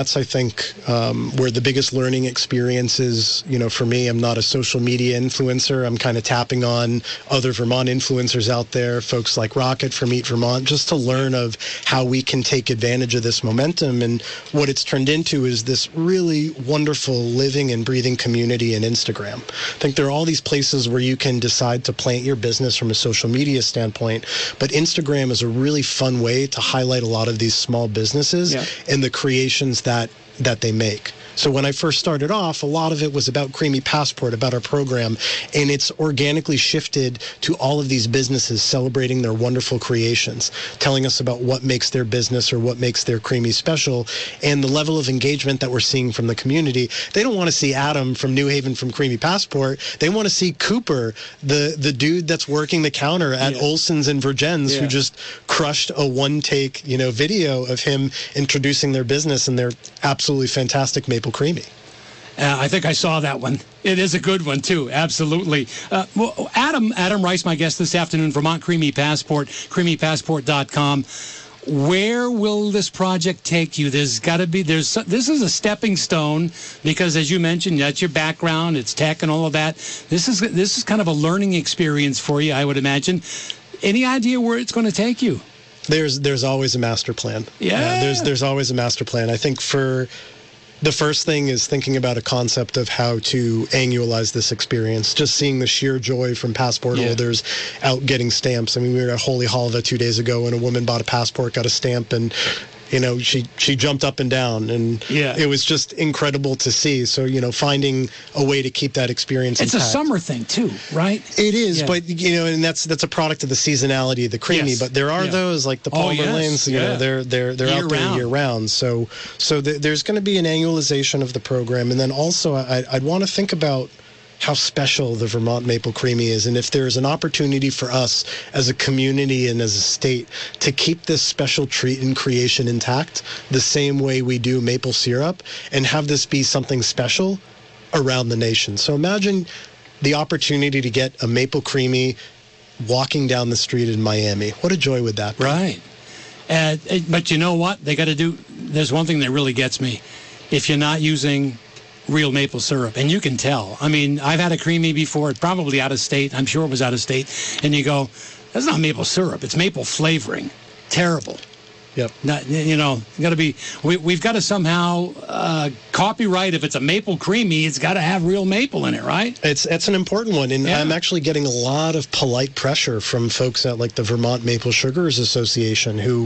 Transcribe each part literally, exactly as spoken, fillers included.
That's, I think, um, where the biggest learning experience is, you know, for me. I'm not a social media influencer. I'm kind of tapping on other Vermont influencers out there, folks like Rocket from Eat Vermont, just to learn of how we can take advantage of this momentum. And what it's turned into is this really wonderful living and breathing community in Instagram. I think there are all these places where you can decide to plant your business from a social media standpoint, but Instagram is a really fun way to highlight a lot of these small businesses yeah. and the creations that that that they make. So when I first started off, a lot of it was about Creamy Passport, about our program, and it's organically shifted to all of these businesses celebrating their wonderful creations, telling us about what makes their business or what makes their Creamy special, and the level of engagement that we're seeing from the community. They don't want to see Adam from New Haven from Creamy Passport. They want to see Cooper, the the dude that's working the counter at yeah. Olson's and Virgins, yeah. who just crushed a one-take, you know, video of him introducing their business and their absolutely fantastic maple creamy. Uh, I think I saw that one. It is a good one, too. Absolutely. Uh, well, Adam Adam Rice, my guest this afternoon, Vermont Creamy Passport, creamy passport dot com. Where will this project take you? There's got to be, there's, this is a stepping stone because, as you mentioned, that's your background, it's tech and all of that. This is, this is kind of a learning experience for you, I would imagine. Any idea where it's going to take you? There's, there's always a master plan. Yeah. Uh, there's, there's always a master plan. I think for, the first thing is thinking about a concept of how to annualize this experience. Just seeing the sheer joy from passport yeah. holders out getting stamps. I mean, we were at Holy Halva two days ago, and a woman bought a passport, got a stamp, and you know, she she jumped up and down, and yeah. it was just incredible to see. So, you know, finding a way to keep that experience It's intact. a summer thing, too, right? It is, yeah. but, you know, and that's that's a product of the seasonality of the creamy. Yes. But there are yeah. those, like the oh, Palmer yes. Lanes, you yeah. know, they're they're they're year out there round. year round. So so th- there's going to be an annualization of the program, and then also I, I'd want to think about how special the Vermont Maple Creamy is, and if there's an opportunity for us as a community and as a state to keep this special treat and creation intact the same way we do maple syrup, and have this be something special around the nation. So imagine the opportunity to get a Maple Creamy walking down the street in Miami. What a joy would that be? Right. Uh, but you know what? They got to do, there's one thing that really gets me. If you're not using real maple syrup, and you can tell. I mean, I've had a creamy before, probably out of state. I'm sure it was out of state. And you go, that's not maple syrup. It's maple flavoring. Terrible. Yep. Not, you know, got to be. We, we've got to somehow uh, copyright. If it's a maple creamy, it's got to have real maple in it, right? It's it's an important one, and yeah. I'm actually getting a lot of polite pressure from folks at like the Vermont Maple Sugars Association who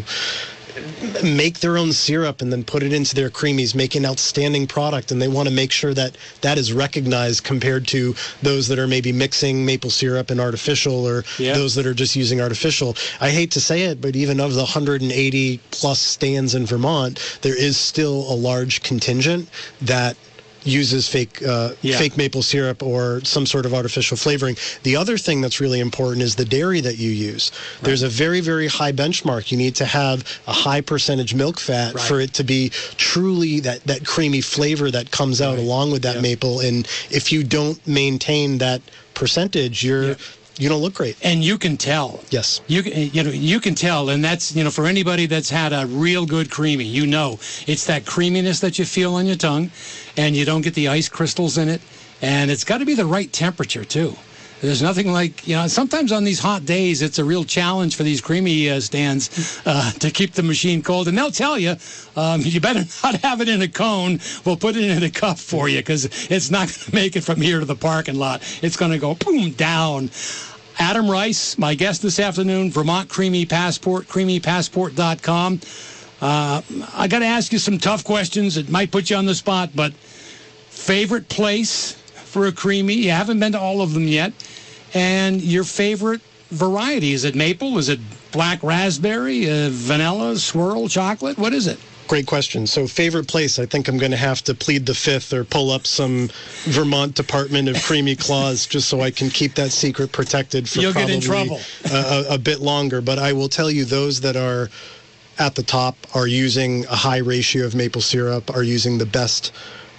make their own syrup and then put it into their creamies, make an outstanding product, and they want to make sure that that is recognized compared to those that are maybe mixing maple syrup and artificial, or yeah. those that are just using artificial. I hate to say it, but even of the one hundred eighty plus stands in Vermont, there is still a large contingent that uses fake uh, yeah. fake maple syrup or some sort of artificial flavoring. The other thing that's really important is the dairy that you use. Right. There's a very, very high benchmark. You need to have a high percentage milk fat right. for it to be truly that, that creamy flavor that comes out right. along with that yeah. maple. And if you don't maintain that percentage, you're... Yeah. you don't look great. And you can tell. Yes. You you know you can tell, and that's, you know, for anybody that's had a real good creamy, you know, it's that creaminess that you feel on your tongue, and you don't get the ice crystals in it, and it's got to be the right temperature too. There's nothing like, you know, sometimes on these hot days, it's a real challenge for these creamy uh, stands uh, to keep the machine cold. And they'll tell you, um, you better not have it in a cone. We'll put it in a cup for you, because it's not going to make it from here to the parking lot. It's going to go boom down. Adam Rice, my guest this afternoon, Vermont Creamy Passport, creamy passport dot com. Uh, I got to ask you some tough questions. It might put you on the spot, but favorite place for a creamy? You haven't been to all of them yet. And your favorite variety? Is it maple? Is it black raspberry, uh, vanilla, swirl, chocolate? What is it? Great question. So favorite place, I think I'm going to have to plead the fifth or pull up some Vermont Department of Creamy clause just so I can keep that secret protected for You'll probably get in trouble. a, a, a bit longer. But I will tell you, those that are at the top are using a high ratio of maple syrup, are using the best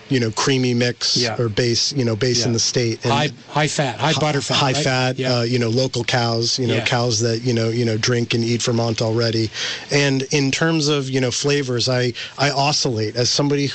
you know, creamy mix Yeah. or base, you know, base Yeah. in the state. And High high fat, high butter fat, high right? fat, Yeah. uh, you know, local cows, you know, Yeah. cows that, you know, you know, drink and eat Vermont already. And in terms of, you know, flavors, I, I oscillate as somebody